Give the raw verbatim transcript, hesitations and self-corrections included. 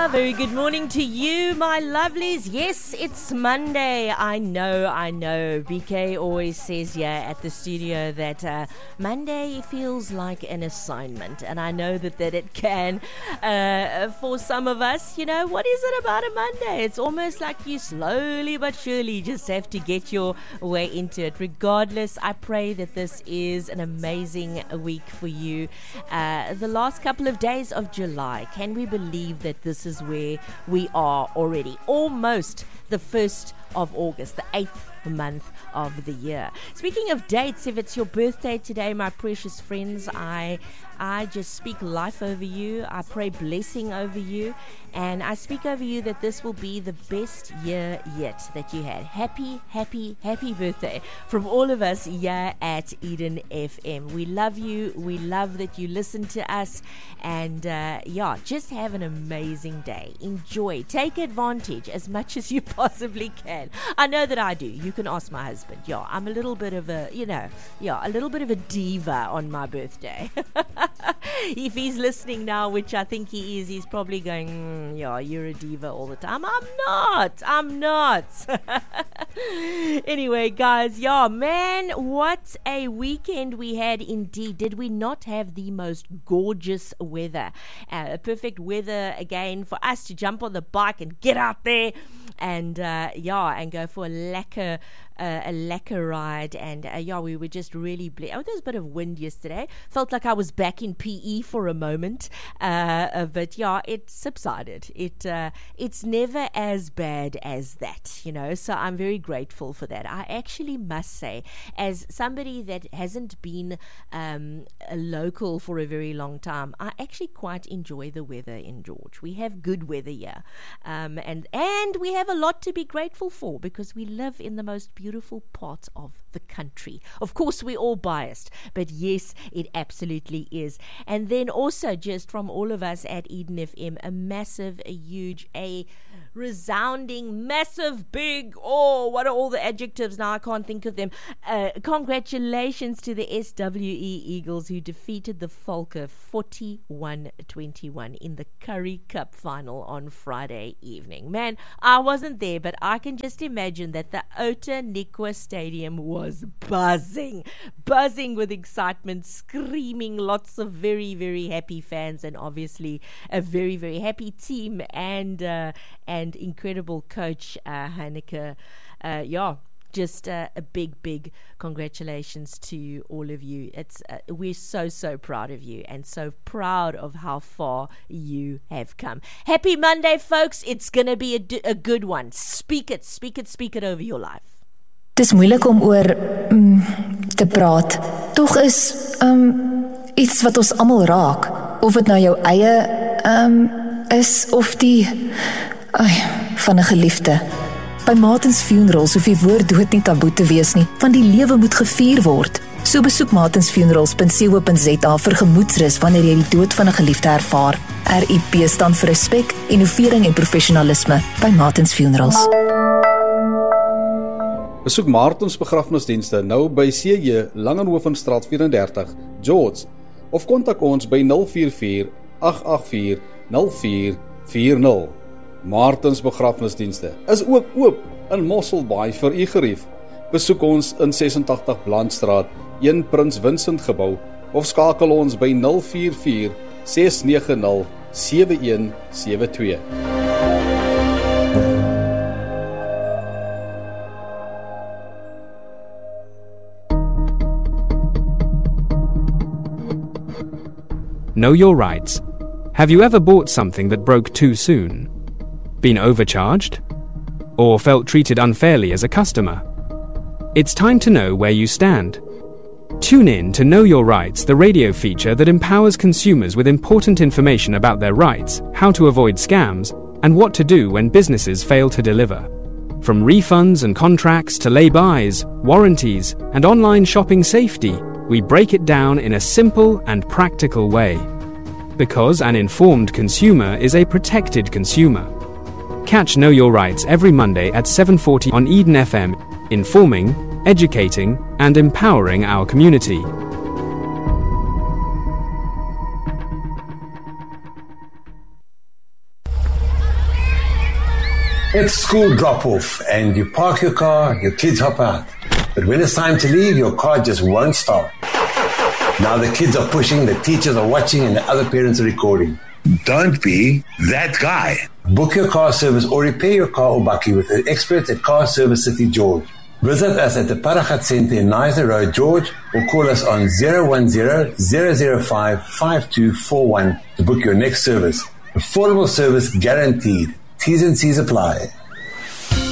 Very good morning to you, my lovelies. Yes, it's Monday. I know, I know. B K always says here at the studio that uh, Monday feels like an assignment, and I know that, that it can uh, for some of us. You know, what is it about a Monday? It's almost like you slowly but surely just have to get your way into it. Regardless, I pray that this is an amazing week for you. Uh, the last couple of days of July, can we believe that this is where we are already? Almost the first of August, the eighth month of the year. Speaking of dates, if it's your birthday today, my precious friends, I I just speak life over you. I pray blessing over you, and I speak over you that this will be the best year yet that you had. Happy, happy, happy birthday from all of us here at Eden F M. We love you. We love that you listen to us, and uh, yeah, just have an amazing day. Enjoy. Take advantage as much as you possibly can. I know that I do. You can ask my husband. Yeah, I'm a little bit of a, you know, yeah, a little bit of a diva on my birthday. If he's listening now, which I think he is, he's probably going, mm, yeah, you're a diva all the time. I'm not. I'm not. Anyway, guys, yeah, man, what a weekend we had indeed. Did we not have the most gorgeous weather? Uh, perfect weather again for us to jump on the bike and get out there and, uh, yeah, and go for a lekker Uh, a lekker ride, and uh, yeah, we were just really ble- oh, there was a bit of wind yesterday. Felt like I was back in P E for a moment, uh, uh, but yeah, it subsided. It uh, it's never as bad as that, you know. So I'm very grateful for that. I actually must say, as somebody that hasn't been um, a local for a very long time, I actually quite enjoy the weather in George. We have good weather here, um, and and we have a lot to be grateful for because we live in the most beautiful beautiful part of the country. Of course, we're all biased, but yes, it absolutely is. And then also, just from all of us at Eden F M, a massive, a huge, a resounding, massive, big, oh, what are all the adjectives now? I can't think of them. Uh, congratulations to the S W E Eagles who defeated the Falke forty-one twenty-one in the Currie Cup final on Friday evening. Man, I wasn't there, but I can just imagine that the Ota Nikwa Stadium was buzzing, buzzing with excitement, screaming, lots of very, very happy fans, and obviously a very, very happy team and uh, and incredible coach uh, Heineke. Uh, yeah, just uh, a big, big congratulations to all of you. It's uh, we're so, so proud of you and so proud of how far you have come. Happy Monday, folks. It's going to be a, d- a good one. Speak it, speak it, speak it over your life. Het is moeilik om oor mm, te praat. Toch is um, iets wat ons almal raak. Of het nou jou eie um, is of die ai, van 'n geliefde. By Martins Funerals hoef die woord dood nie taboe te wees nie, want die lewe moet gevier word. So besoek martins funerals punt co punt za vir gemoedsrus wanneer jy die dood van 'n geliefde ervaar. R I P staan vir respek, innovering en professionalisme by Martins Funerals. Besoek Martins begrafnisdienste nou by C J Langenhovenstraat vyf en dertig, George, of kontak ons by nul vier vier agt agt vier nul vier vier nul. Martins begrafnisdienste is ook oop in Mosselbaai vir u gerief. Besoek ons in ses en tagtig Blandstraat, een Prins Vincent gebou, of skakel ons by nul vier vier ses nege nul sewe een sewe twee. Know your rights. Have you ever bought something that broke too soon? Been overcharged? Or felt treated unfairly as a customer? It's time to know where you stand. Tune in to Know Your Rights, the radio feature that empowers consumers with important information about their rights, how to avoid scams, and what to do when businesses fail to deliver. From refunds and contracts to lay-bys, warranties, and online shopping safety, we break it down in a simple and practical way. Because an informed consumer is a protected consumer. Catch Know Your Rights every Monday at seven forty on Eden F M, informing, educating, and empowering our community. It's school drop-off and you park your car, your kids hop out. But when it's time to leave, your car just won't start. Now the kids are pushing, the teachers are watching, and the other parents are recording. Don't be that guy. Book your car service or repair your car or bakkie with the experts at Car Service City George. Visit us at the Paragat Centre in Nizer Road, George, or call us on zero one zero, zero zero five, five two four one to book your next service. Affordable service guaranteed. T's and C's apply.